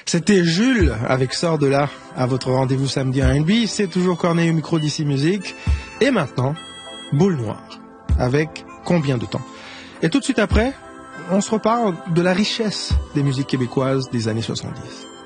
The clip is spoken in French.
C'était Jules avec Sors de là à votre rendez-vous samedi à R&B. C'est toujours Corneille au micro d'ici Musique. Et maintenant, Boule Noire avec Combien de temps. Et tout de suite après, on se reparle de la richesse des musiques québécoises des années 70.